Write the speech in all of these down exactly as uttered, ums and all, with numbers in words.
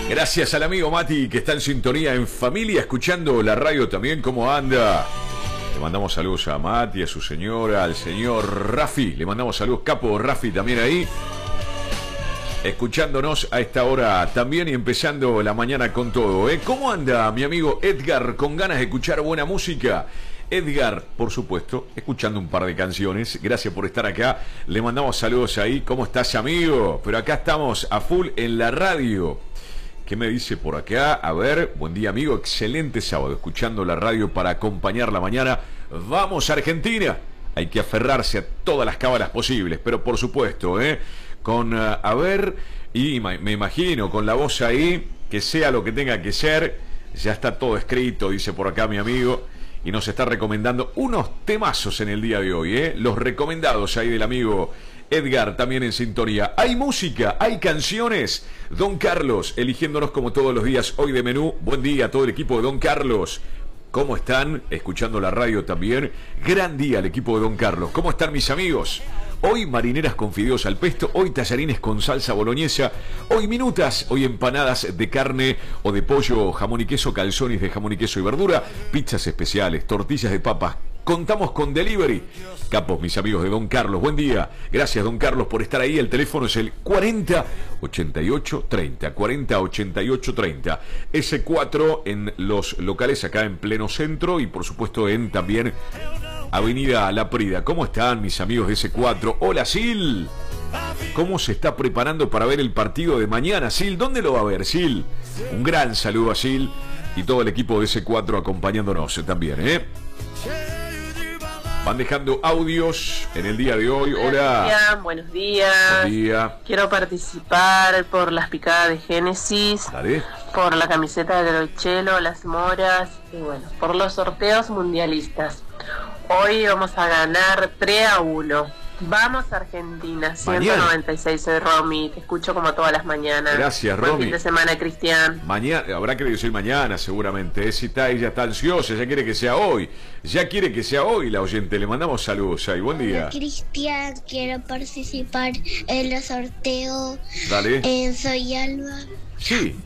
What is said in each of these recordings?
Gracias al amigo Mati que está en sintonía en familia, escuchando la radio también. ¿Cómo anda? Le mandamos saludos a Mati, a su señora, al señor Rafi. Le mandamos saludos, capo Rafi, también ahí, escuchándonos a esta hora también y empezando la mañana con todo, ¿eh? ¿Cómo anda mi amigo Edgar? ¿Con ganas de escuchar buena música? Edgar, por supuesto, escuchando un par de canciones. Gracias por estar acá. Le mandamos saludos ahí. ¿Cómo estás, amigo? Pero acá estamos a full en la radio. ¿Qué me dice por acá? A ver, buen día, amigo. Excelente sábado, escuchando la radio para acompañar la mañana. ¡Vamos, Argentina! Hay que aferrarse a todas las cábalas posibles, pero por supuesto, ¿eh? Con, uh, a ver, y me imagino, con la voz ahí, que sea lo que tenga que ser. Ya está todo escrito, dice por acá mi amigo. Y nos está recomendando unos temazos en el día de hoy, ¿eh? Los recomendados ahí del amigo Edgar, también en sintonía. Hay música, hay canciones. Don Carlos, eligiéndonos como todos los días hoy de menú. Buen día a todo el equipo de Don Carlos. ¿Cómo están? Escuchando la radio también. Gran día al equipo de Don Carlos. ¿Cómo están mis amigos? Hoy marineras con fideos al pesto, hoy tallarines con salsa boloñesa, hoy minutas, hoy empanadas de carne o de pollo, jamón y queso, calzones de jamón y queso y verdura, pizzas especiales, tortillas de papas. Contamos con delivery. Capos, mis amigos de Don Carlos, buen día. Gracias, Don Carlos, por estar ahí. El teléfono es el cuarenta ochenta y ocho treinta, cuarenta ochenta y ocho treinta. ese cuatro en los locales acá en pleno centro y por supuesto en también Avenida La Prida. ¿Cómo están mis amigos de ese cuatro? Hola, Sil. ¿Cómo se está preparando para ver el partido de mañana, Sil? ¿Dónde lo va a ver, Sil? Un gran saludo a Sil y todo el equipo de ese cuatro acompañándonos también, ¿eh? Van dejando audios en el día de hoy. Hola. Buenos días. Buen día. Quiero participar por las picadas de Génesis. Dale. Por la camiseta de Grochelo, las moras. Y bueno, por los sorteos mundialistas. Hoy vamos a ganar tres a uno. Vamos Argentina, ciento noventa y seis, soy Romy, te escucho como todas las mañanas. Gracias, Buen Romy. fin de semana, Cristian. Mañana, habrá que decir mañana seguramente, si está, ella está ansiosa, ya quiere que sea hoy, ya quiere que sea hoy la oyente, le mandamos saludos ahí, buen día. Hola, Cristian, quiero participar en los sorteos. Dale. Eh, soy Alba. Sí.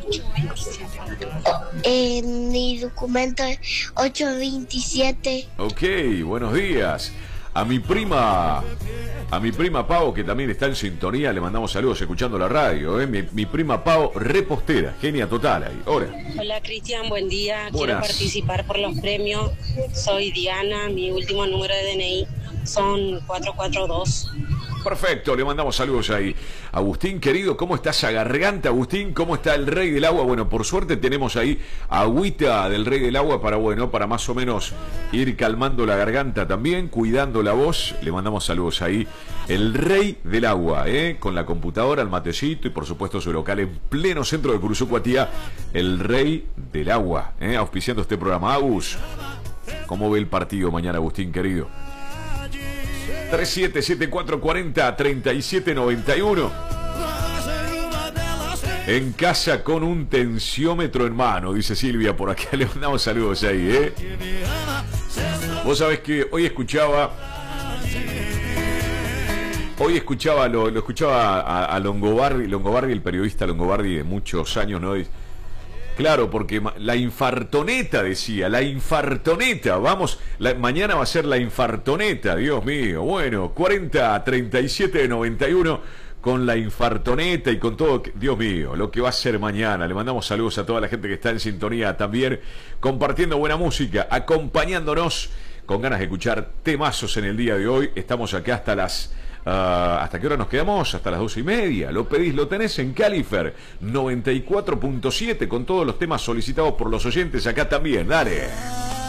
En mi documento es ocho veintisiete. Ok, buenos días. A mi prima, a mi prima Pau, que también está en sintonía, le mandamos saludos escuchando la radio, ¿eh? Mi, mi prima Pau, repostera, genia total ahí. Hola. Hola, Cristian, buen día. Buenas. Quiero participar por los premios. Soy Diana, mi último número de D N I son cuatro cuatro dos. Perfecto, le mandamos saludos ahí. Agustín, querido, ¿cómo está esa garganta, Agustín? ¿Cómo está el Rey del Agua? Bueno, por suerte tenemos ahí agüita del Rey del Agua para, bueno, para más o menos ir calmando la garganta también, cuidando la voz. Le mandamos saludos ahí. El Rey del Agua, ¿eh? Con la computadora, el matecito y por supuesto su local en pleno centro de Curuzucuatía. El Rey del Agua, ¿eh? Auspiciando este programa. Agus, ¿cómo ve el partido mañana, Agustín, querido? tres siete siete cuatro cuatro cero tres siete nueve uno. En casa con un tensiómetro en mano, dice Silvia por acá. Le mandamos saludos ahí, ¿eh? Vos sabés que hoy escuchaba Hoy escuchaba, lo, lo escuchaba a, a Longobardi, Longobardi, el periodista Longobardi de muchos años, ¿no? Claro, porque la infartoneta, decía, la infartoneta, vamos, la, mañana va a ser la infartoneta, Dios mío, bueno, cuarenta treinta y siete noventa y uno con la infartoneta y con todo, Dios mío, lo que va a ser mañana. Le mandamos saludos a toda la gente que está en sintonía también, compartiendo buena música, acompañándonos, con ganas de escuchar temazos en el día de hoy. Estamos acá hasta las... Uh, ¿Hasta qué hora nos quedamos? Hasta las doce y media. Lo pedís, lo tenés en Califer noventa y cuatro punto siete con todos los temas solicitados por los oyentes acá también. Dale.